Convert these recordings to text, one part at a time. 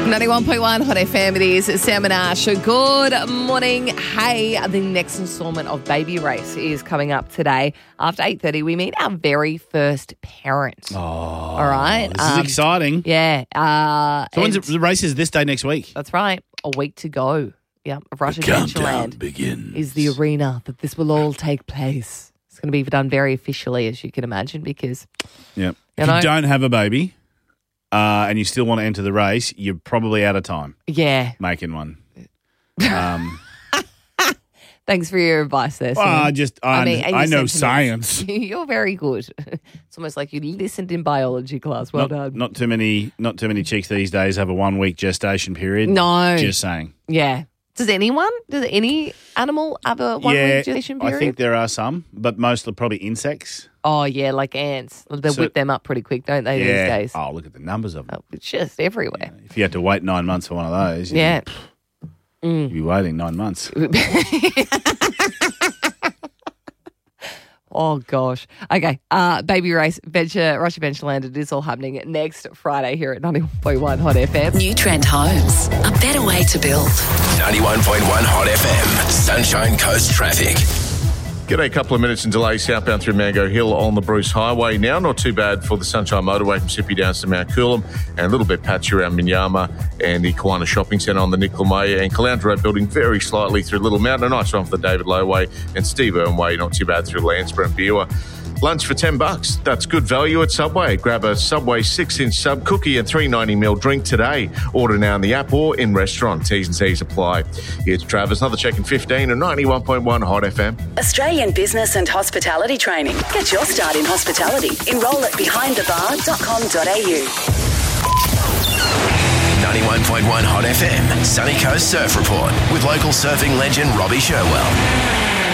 91.1 Hot FM, it is Sam and Ash. Good morning. Hey, the next instalment of Baby Race is coming up today. After 8:30, we meet our very first parent. Oh, all right. This is exciting. Yeah. So when's the race is this day next week? That's right. A week to go. Yeah. Rush Adventureland begins. is the arena that this will all take place. It's going to be done very officially, as you can imagine, because if you don't have a baby and you still want to enter the race, you're probably out of time. Yeah. Making one. Thanks for your advice there, Sam. I know science. You're very good. It's almost like you listened in biology class. Well done. Not too many chicks these days have a 1 week gestation period. No. Just saying. Yeah. Does any animal have a 1 week gestation period? I think there are some, but most are probably insects. Oh, yeah, like ants. They whip them up pretty quick, don't they, these days? Oh, look at the numbers of them. Oh, it's just everywhere. Yeah. If you had to wait 9 months for one of those, you'd be waiting 9 months. Oh, gosh. Okay, Baby Race, Rush Adventureland, it is all happening next Friday here at 91.1 Hot FM. New Trend Homes, a better way to build. 91.1 Hot FM, Sunshine Coast traffic. G'day, a couple of minutes in delay southbound through Mango Hill on the Bruce Highway. Now not too bad for the Sunshine Motorway from Sippy down to Mount Coolum, and a little bit patchy around Minyama and the Kiwana Shopping Centre on the Nicola and Caloundra Road building very slightly through Little Mountain. A nice one for the David Low Way, and Steve Irwin Way not too bad through Landsborough and Beerwah. Lunch for $10. That's good value at Subway. Grab a Subway 6-inch sub cookie and $3.90 drink today. Order now in the app or in restaurant. T's and C's apply. Here's Travis. Another check in 15 and 91.1 Hot FM. Australian Business and Hospitality Training. Get your start in hospitality. Enrol at behindthebar.com.au. 91.1 Hot FM, Sunny Coast Surf Report with local surfing legend Robbie Sherwell.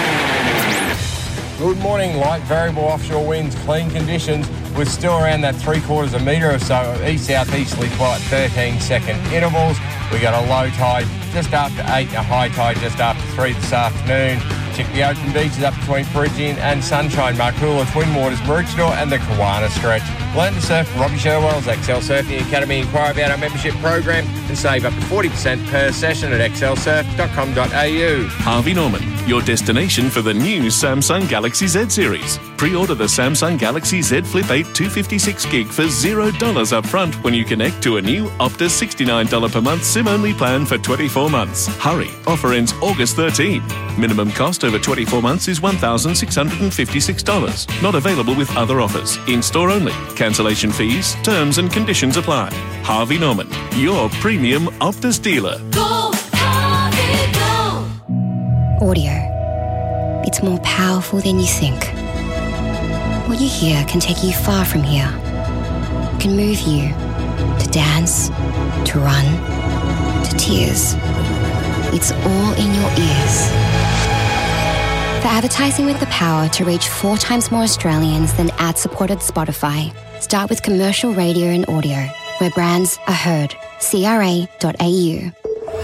Good morning. Light variable offshore winds, clean conditions. We're still around that 3/4 metre or so east-southeasterly flow at 13-second intervals. We got a low tide just after 8 and a high tide just after 3 this afternoon. Check the open beaches up between Peregian and Sunshine, Marcoola, Twin Waters, Maroochydore and the Kiwana Stretch. Learn to surf Robbie Sherwell's Excel Surfing Academy. Inquire about our membership program and save up to 40% per session at excelsurf.com.au. Harvey Norman, your destination for the new Samsung Galaxy Z series. Pre-order the Samsung Galaxy Z Flip 8 256 gig for $0 up front when you connect to a new Optus $69 per month SIM-only plan for 24 months. Hurry, offer ends August 13. Minimum cost over 24 months is $1,656. Not available with other offers. In-store only. Cancellation fees, terms and conditions apply. Harvey Norman, your premium Optus dealer. Go, Harvey, go! Audio. It's more powerful than you think. What you hear can take you far from here. It can move you to dance, to run, to tears. It's all in your ears. For advertising with the power to reach 4 times more Australians than ad-supported Spotify, start with commercial radio and audio, where brands are heard. CRA.au.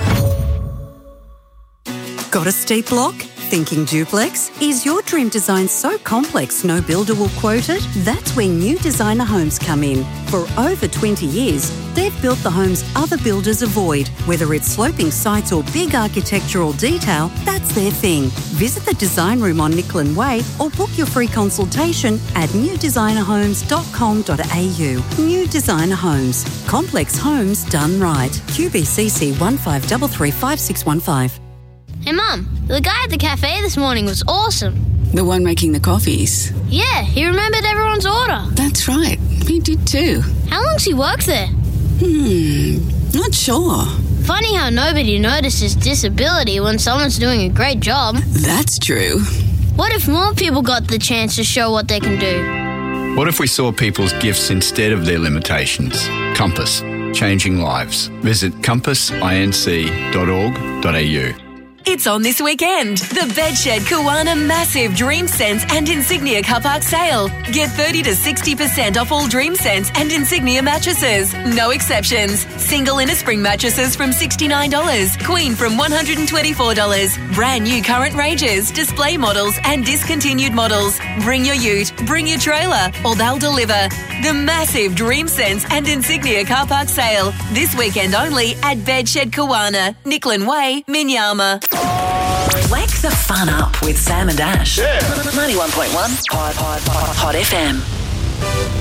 Got a steep block? Thinking duplex? Is your dream design so complex no builder will quote it? That's where New Designer Homes come in. For over 20 years, they've built the homes other builders avoid. Whether it's sloping sites or big architectural detail, that's their thing. Visit the design room on Nicklin Way or book your free consultation at newdesignerhomes.com.au. New Designer Homes. Complex homes done right. QBCC 15335615. Hey Mum, the guy at the cafe this morning was awesome. The one making the coffees? Yeah, he remembered everyone's order. That's right, he did too. How long's he worked there? Not sure. Funny how nobody notices disability when someone's doing a great job. That's true. What if more people got the chance to show what they can do? What if we saw people's gifts instead of their limitations? Compass, changing lives. Visit compassinc.org.au. It's on this weekend. The Bedshed Kiwana Massive Dream Sense and Insignia Car Park Sale. Get 30 to 60% off all Dream Sense and Insignia mattresses. No exceptions. Single inner spring mattresses from $69. Queen from $124. Brand new current ranges, display models and discontinued models. Bring your ute, bring your trailer, or they'll deliver. The massive Dream Sense and Insignia Car Park Sale. This weekend only at Bedshed Kiwana, Nicklin Way, Minyama. Wake the fun up with Sam and Ash. 91.1 Hot FM.